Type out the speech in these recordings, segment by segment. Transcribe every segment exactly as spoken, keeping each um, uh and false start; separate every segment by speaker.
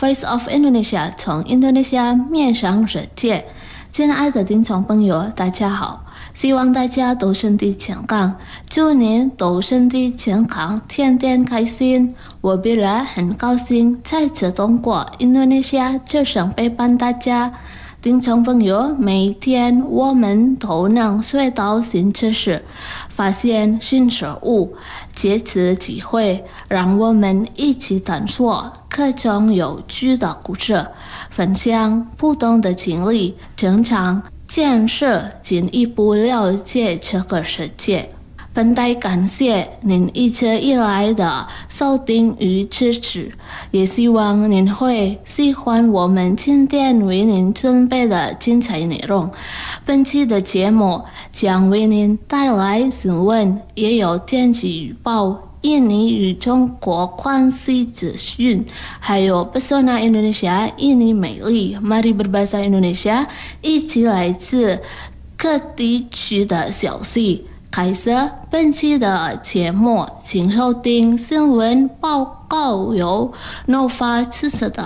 Speaker 1: Voice of Indonesia 从印度尼西亚面向世界。亲爱的听众朋友，大家好，希望大家都身体健康，祝您都身体健康，天天开心。我本来很高兴再次通过印度尼西亚之声陪伴大家。听众朋友，每天我们都能学到新知识，发现新事物。借此机会，让我们一起探索各种有趣的故事，分享不同的经历，成长见识，进一步了解这个世界。本台感谢您一直以来的收听与支持，也希望您会喜欢我们今天为您准备的精彩内容。本期的节目将为您带来新闻，也有天气预报、印尼与中国关系资讯，还有 Pesona Indonesia 印尼美丽 Mari Berbahasa Indonesia 一起来自各地区的消息。开始本期的节目，请收听新闻报告由 Nova 支持的。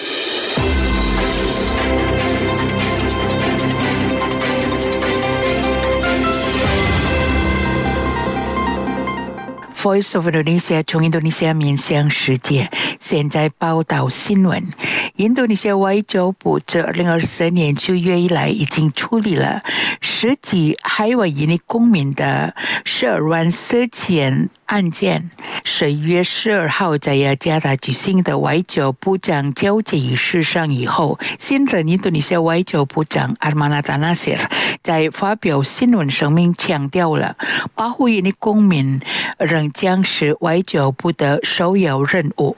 Speaker 2: Voice of Indonesia 从印度尼西亚面向世界，现在报道新闻。印度尼西亚外交部自二零二四年九月以来已经处理了十几海外印尼公民的十二万四千案件。十一月十二号在雅加达举行的外交部长交接仪式上以后，新任印度尼西亚外交部长 Armanata Nasir 在发表新闻声明强调了保护印尼公民仍将是外交部的首要任务。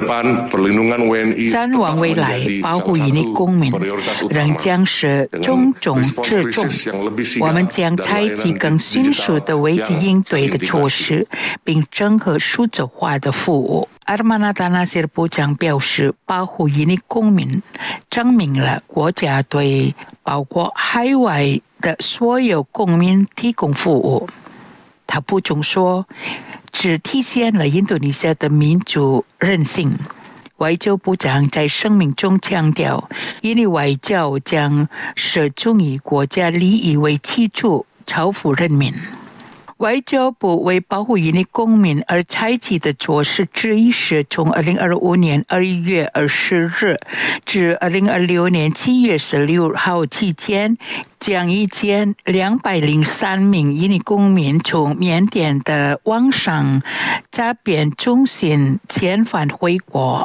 Speaker 2: 展望未来，保护印尼公民仍将是重中之重。我们将采取更迅速的危机应对的措施，并整合数字化的服务。Armanata Nasir 部长表示，保护印尼公民证明了国家对包括海外的所有公民提供服务。他补充说，只体现了印度尼西亚的民主韧性。外交部长在声明中强调，印尼外交将始终以国家利益为基础，造福人民。外交部为保护印尼公民而采取的措施之一是，从二零二五年二月二十日至二零二六年七月十六号期间，将一千两百零三名印尼公民从缅甸的网上诈骗中心遣返回国。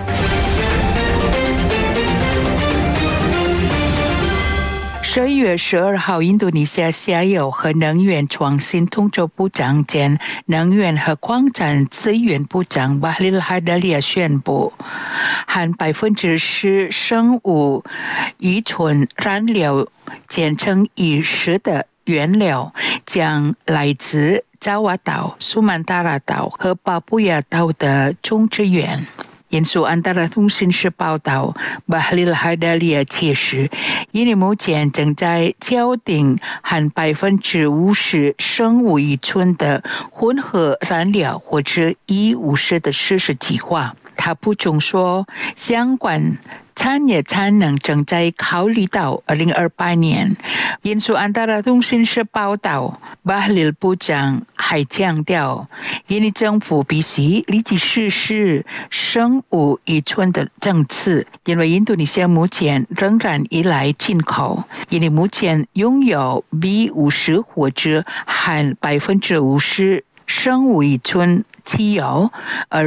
Speaker 2: 十一月十二号，印度尼西亚下游和能源创新统筹部长兼能源和矿产资源部长 Bahlil Lahadalia 宣布，含百分之十生物乙醇燃料简称乙十的原料将来自爪哇岛、苏曼达拉岛和巴布亚岛的种植园。引述安达拉通讯社报道，巴哈里海达利亚解释，印尼目前正在敲定含百分之五十生物乙醇的混合燃料或者乙五十的实施计划。他补充说，相关产业产能正在考虑到二零二八年。引述安达拉通讯社报道，巴哈里部长还强调，印尼政府必须立即实施生物乙醇的政策，因为印度尼西亚目前仍然依赖进口。印尼目前拥有 B 五十或者含百分之五十生物乙醇汽油，而